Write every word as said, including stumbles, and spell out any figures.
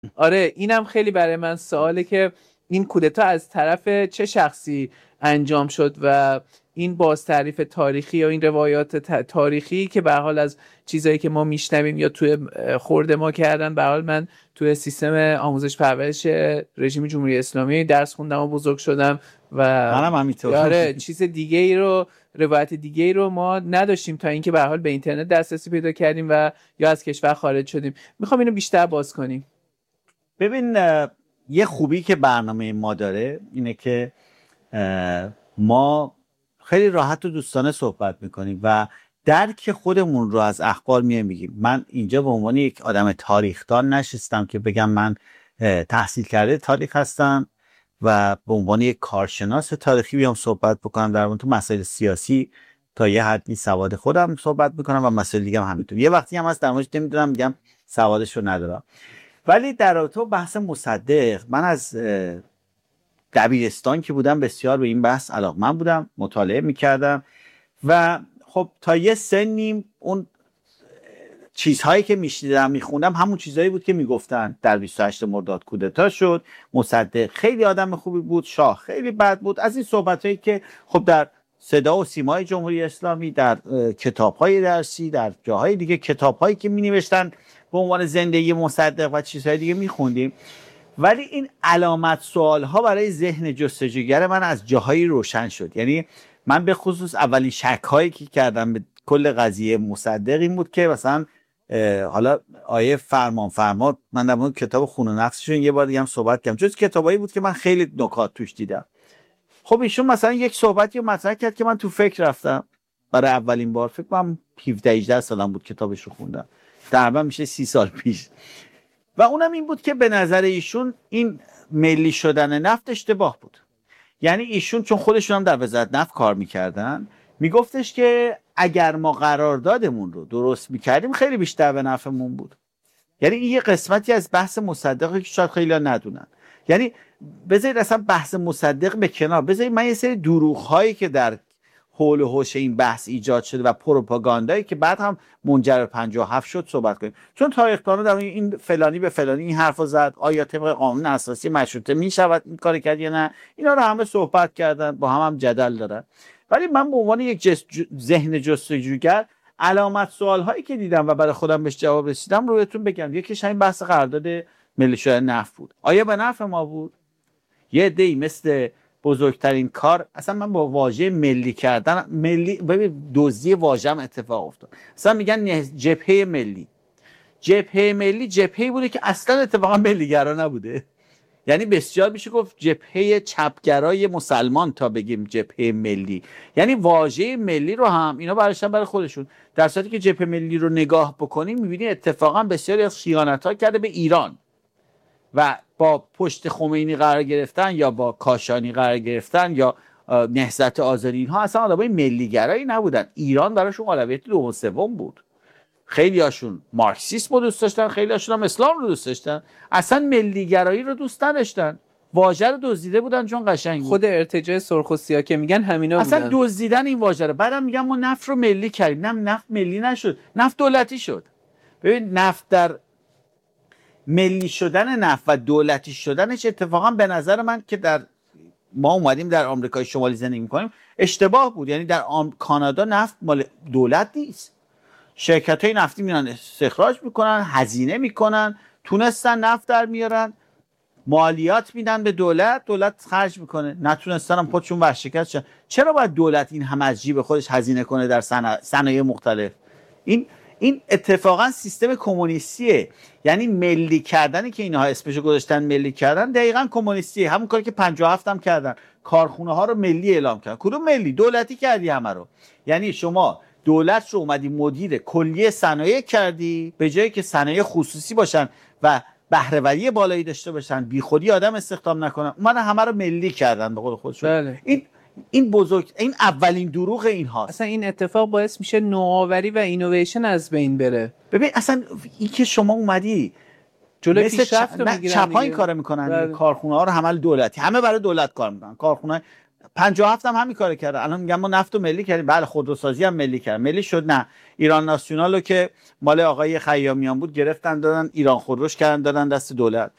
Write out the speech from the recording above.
آره اینم خیلی برای من سواله که این کودتا از طرف چه شخصی انجام شد و این بازتعریف تاریخی یا این روایات تاریخی که به حال از چیزایی که ما میشنویم یا توی خورد ما کردن، به حال من توی سیستم آموزش پرورش رژیم جمهوری اسلامی درس خوندم و بزرگ شدم و منم همینطور. آره چیز دیگه ای رو روایت دیگه ای رو ما نداشتیم تا اینکه به حال به اینترنت دسترسی پیدا کردیم و یا از کشور خارج شدیم. میخوام اینو بیشتر باز کنیم. ببین یه خوبی که برنامه ما داره اینه که ما خیلی راحت و دوستانه صحبت میکنیم و درک خودمون رو از اخبار میه میگیم. من اینجا به عنوان یک آدم تاریخدان نشستم که بگم من تحصیل کرده تاریخ هستم و به عنوان یک کارشناس تاریخی بیام صحبت بکنم در مورد تو مسائل سیاسی تا یه حدی سواد خودم صحبت میکنم و مسائل دیگه هم همینطور. یه وقتی هم هست در موردش نمیدونم میگم سوادش رو ندارم. ولی در تو بحث مصدق، من از دبیرستان که بودم بسیار به این بحث علاقه‌مند بودم، مطالعه میکردم و خب تا یه سنیم اون چیزهایی که میشنیدم میخوندم همون چیزهایی بود که میگفتن. در بیست و هشتم مرداد کودتا شد، مصدق خیلی آدم خوبی بود، شاه خیلی بد بود، از این صحبتایی که خب در صدا و سیمای جمهوری اسلامی، در کتاب‌های درسی، در جاهای دیگه کتاب‌هایی که می‌نوشتن به عنوان زندگی مصدق و چیزهای دیگه می‌خوندیم. ولی این علامت سوال‌ها برای ذهن جستجوگر من از جاهایی روشن شد. یعنی من به خصوص اولین شک‌هایی که کردم به کل قضیه مصدق این بود که مثلا حالا آیه فرمان فرما، من در مورد کتاب خون و نفسشون یه بار دیگه هم صحبت کردم، جز کتابایی بود که من خیلی نکات توش دیدم. خب ایشون مثلا یک صحبتی رو مطرح کرد که من تو فکر رفتم برای اولین بار. فکر کنم هفده هجده سالم بود کتابش رو خوندم، تقریبا میشه سی سال پیش. و اونم این بود که به نظر ایشون این ملی شدن نفت اشتباه بود. یعنی ایشون چون خودشون هم در وزارت نفت کار میکردن، میگفتش که اگر ما قراردادمون رو درست میکردیم خیلی بیشتر به نفعمون بود. یعنی این یه قسمتی از بحث مصدقی که شاید خیلی ها ندونن. یعنی بذارید اصلا بحث مصدق به کنار، بذارید من یه سری دروغ هایی که در حول و حوش این بحث ایجاد شده و پروپاگاندایی که بعد هم منجر به پنجاه و هفت شد صحبت کنیم. چون تاریخ‌دانا در این فلانی به فلانی این حرفو زد، آیا طبق قانون اساسی مشروطه میشود این کارو کرد یا نه، اینا رو همه صحبت کردن، با هم هم جدل دارن. ولی من به عنوان یک جس... ذهن جستجوگر علامت سوال هایی که دیدم و برای خودم بهش جواب رسیدم رو بهتون بگم. یکیش همین بحث قرارداد ملی شدن نفت بود. آیا به نفع ما بود؟ یه عده‌ای مثل بزرگترین کار، اصلا من با واژه ملی کردن، ملی ببین دزدی واژه‌ام اتفاق افتاد. اصلا میگن جبهه ملی. جبهه ملی جبهه‌ای بوده که اصلا اتفاقا ملیگرا نبوده. یعنی بسیار میشه گفت جبهه چپگرای مسلمان تا بگیم جبهه ملی. یعنی واژه ملی رو هم اینا براشون برای خودشون، در صورتی که جبهه ملی رو نگاه بکنیم میبینی اتفاقا بسیاری از خیانت‌ها کرده به ایران و با پشت خمینی قرار گرفتن یا با کاشانی قرار گرفتن یا نهضت آزادی، اینها اصلا آدمای ملیگرایی نبودن. ایران براشون اولویت دوم سوم بود. خیلی هاشون مارکسیسم رو دوست داشتن، خیلی هاشون هم اسلام رو دوست داشتن، اصلا ملیگرایی رو دوست نداشتن. واژه رو دزدیده بودن چون قشنگ بود. خود ارتجاع سرخ و سیاه که میگن همینا اصلا بودن. دزدیدن این واژه رو. بعدم میگن ما نفت رو ملی کردیم. نه، نفت ملی نشد، نفت دولتی شد. ببین نفت در ملی شدن نفت و دولتی شدنش اتفاقا به نظر من که در ما اومدیم در آمریکای شمالی زندگی میکنیم اشتباه بود. یعنی در آم... کانادا نفت مال دولت نیست. شرکت‌های نفتی میان استخراج میکنن، هزینه میکنن، تونستن نفت در میارن، مالیات میدن به دولت، دولت خرج میکنه. نتونستن هم خودشون ورشکست شدن. چرا باید دولت این همه از جیب خودش هزینه کنه در صنایع مختلف؟ این این اتفاقا سیستم کمونیستیه. یعنی ملی کردنی که اینها اسمشو گذاشتن ملی کردن دقیقاً کمونیستیه. همون کاری که پنجاه و هفت هم کردن، کارخونه ها رو ملی اعلام کردن. کدوم ملی؟ دولتی کردی همه رو. یعنی شما دولت رو اومدی مدیر کلیه صنایع کردی، به جایی که صنایع خصوصی باشن و بهره‌وری بالایی داشته باشن، بیخودی آدم استخدام نکنن، اومدن همه رو ملی کردن به قول خودشون. بله. این این بزرگ این اولین دروغ اینهاست. اصلا این اتفاق باعث میشه نوآوری و اینویشن از بین بره. ببین اصلا این که شما اومدی جلوی پیشرفت رو میگیرن، چپ‌ها این کارو میکنن. کارخونه ها رو همه دولتی، همه برای دولت کار میکنن. کارخونه پنجاه و هفت هم همین کارو کردن. الان میگم ما نفت رو ملی کردیم، بله خودروسازی هم ملی کردن. ملی شد نه، ایران ناسیونال رو که مال آقای خیامیان بود گرفتن دادن ایران خودروش کردن دادن دست دولت.